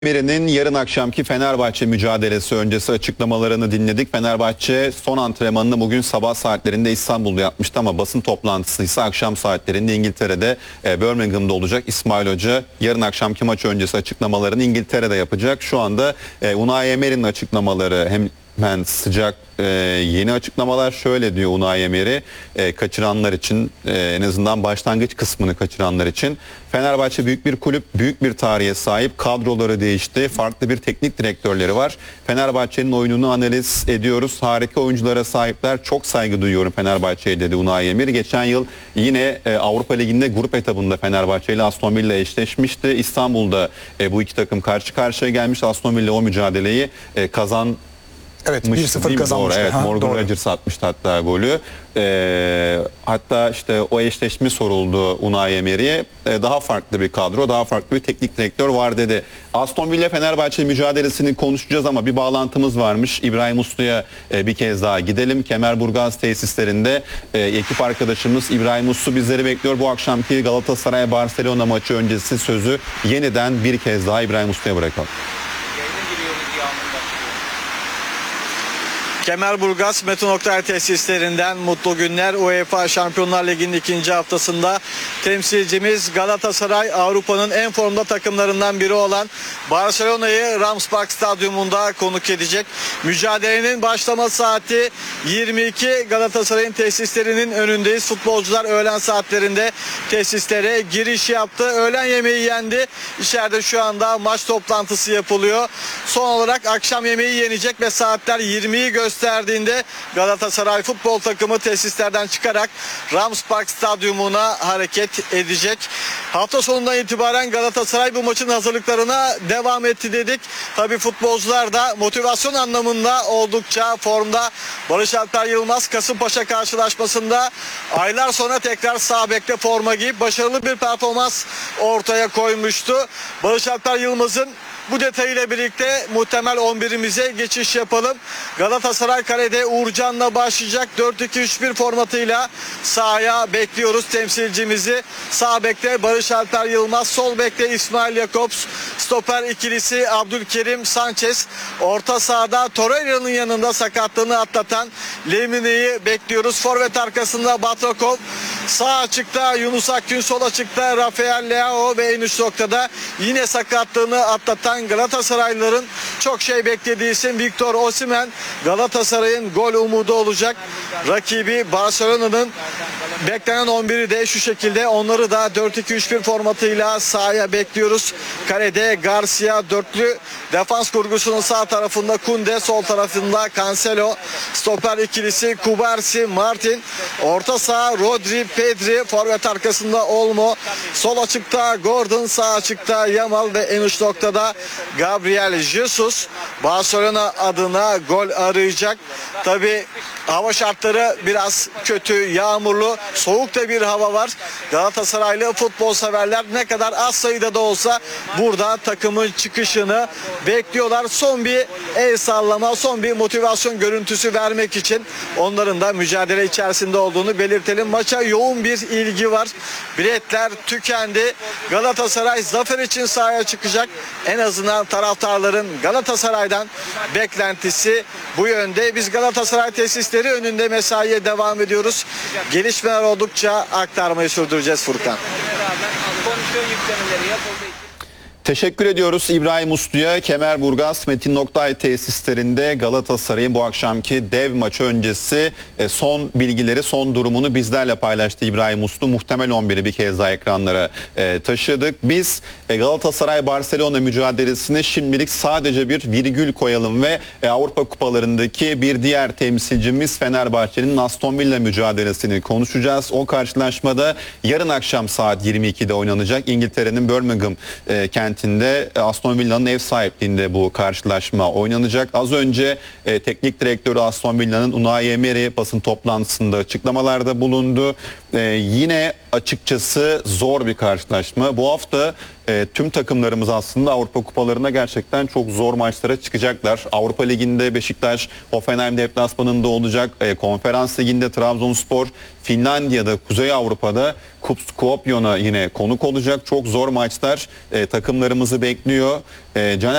Emery'nin yarın akşamki Fenerbahçe mücadelesi öncesi açıklamalarını dinledik. Fenerbahçe son antrenmanını bugün sabah saatlerinde İstanbul'da yapmıştı ama basın toplantısı ise akşam saatlerinde İngiltere'de Birmingham'da olacak. İsmail Hoca yarın akşamki maç öncesi açıklamalarını İngiltere'de yapacak. Şu anda Unai Emery'nin açıklamaları hemen sıcak yeni açıklamalar şöyle diyor Unai Emery, kaçıranlar için en azından başlangıç kısmını kaçıranlar için Fenerbahçe büyük bir kulüp, büyük bir tarihe sahip, kadroları değişti, farklı bir teknik direktörleri var. Fenerbahçe'nin oyununu analiz ediyoruz, harika oyunculara sahipler, çok saygı duyuyorum Fenerbahçe'ye dedi Unai Emery. Geçen yıl yine Avrupa Ligi'nde grup etabında Fenerbahçe ile Aston Villa eşleşmişti. İstanbul'da bu iki takım karşı karşıya gelmiş. Aston Villa o mücadeleyi kazan. Evet, 1-0 kazanmıştı. Evet, Morgan Rodgers atmıştı hatta golü. Hatta işte o eşleşme soruldu Unai Emery'e. Daha farklı bir kadro, daha farklı bir teknik direktör var dedi. Aston Villa Fenerbahçe mücadelesini konuşacağız ama bir bağlantımız varmış. İbrahim Uslu'ya bir kez daha gidelim. Kemerburgaz tesislerinde ekip arkadaşımız İbrahim Uslu bizleri bekliyor. Bu akşamki Galatasaray-Barcelona maçı öncesi sözü yeniden bir kez daha İbrahim Uslu'ya bırakalım. Kemerburgaz Metin Oktay tesislerinden mutlu günler. UEFA Şampiyonlar Ligi'nin ikinci haftasında temsilcimiz Galatasaray Avrupa'nın en formda takımlarından biri olan Barcelona'yı Rams Park Stadyumunda konuk edecek. Mücadelenin başlama saati 22. Galatasaray'ın tesislerinin önündeyiz. Futbolcular öğlen saatlerinde tesislere giriş yaptı. Öğlen yemeği yendi. İçeride şu anda maç toplantısı yapılıyor. Son olarak akşam yemeği yenecek ve saatler 20'yi gösterdiğinde Galatasaray futbol takımı tesislerden çıkarak Rams Park Stadyumuna hareket edecek. Hafta sonundan itibaren Galatasaray bu maçın hazırlıklarına devam etti dedik. Tabii futbolcular da motivasyon anlamında oldukça formda. Barış Alper Yılmaz Kasımpaşa karşılaşmasında aylar sonra tekrar sağ bekte forma giyip başarılı bir performans ortaya koymuştu. Barış Alper Yılmaz'ın bu detayıyla birlikte muhtemel 11'imize geçiş yapalım. Galatasaray kalede Uğurcan'la başlayacak. 4-2-3-1 formatıyla sahaya bekliyoruz temsilcimizi. Sağ bekte Barış Alper Yılmaz, sol bekte İsmail Jakobs, stoper ikilisi Abdülkerim Sanchez. Orta sahada Torreira'nın yanında sakatlığını atlatan Lemine'yi bekliyoruz. Forvet arkasında Batrakov. Sağ açıkta Yunus Akgün, sol açıkta Rafael Leao ve en üst noktada yine sakatlığını atlatan Galatasaraylıların çok şey beklediği isim Victor Osimhen. Galatasaray'ın gol umudu olacak. Rakibi Barcelona'nın beklenen 11'i de şu şekilde. Onları da 4-2-3-1 formatıyla sahaya bekliyoruz. Kalede Garcia, dörtlü defans kurgusunun sağ tarafında Kunde, sol tarafında Cancelo. Stoper ikilisi Kubarsi, Martin. Orta saha Rodri, Pedri. Forvet arkasında Olmo. Sol açıkta Gordon, sağ açıkta Yamal ve en uç noktada Gabriel Jesus. Barcelona adına gol arayacak. Tabi hava şartları biraz kötü, yağmurlu, soğuk da bir hava var. Galatasaraylı futbol severler ne kadar az sayıda da olsa burada takımın çıkışını bekliyorlar. Son bir el sallama, son bir motivasyon görüntüsü vermek için onların da mücadele içerisinde olduğunu belirtelim. Maça yoğun bir ilgi var. Biletler tükendi. Galatasaray zafer için sahaya çıkacak. En azından taraftarların Galatasaray'dan beklentisi bu yönde. Biz Galatasaray tesisleri önünde mesaiye devam ediyoruz. Gelişmeler oldukça aktarmayı sürdüreceğiz Furkan. Teşekkür ediyoruz İbrahim Uslu'ya. Kemerburgaz Metin Oktay tesislerinde Galatasaray'ın bu akşamki dev maçı öncesi son bilgileri, son durumunu bizlerle paylaştı İbrahim Uslu. Muhtemel 11'i bir kez daha ekranlara taşıdık. Biz Galatasaray-Barcelona mücadelesine şimdilik sadece bir virgül koyalım ve Avrupa kupalarındaki bir diğer temsilcimiz Fenerbahçe'nin Aston Villa mücadelesini konuşacağız. O karşılaşmada yarın akşam saat 22'de oynanacak. İngiltere'nin Birmingham kentinde Aston Villa'nın ev sahipliğinde bu karşılaşma oynanacak. Az önce teknik direktörü Aston Villa'nın Unai Emery basın toplantısında açıklamalarda bulundu. Yine açıkçası zor bir karşılaşma. Bu hafta tüm takımlarımız aslında Avrupa kupalarına gerçekten çok zor maçlara çıkacaklar. Avrupa Ligi'nde Beşiktaş Hoffenheim deplasmanında olacak. Konferans Ligi'nde Trabzonspor Finlandiya'da, Kuzey Avrupa'da Kuopion'a yine konuk olacak. Çok zor maçlar takımlarımızı bekliyor. Caner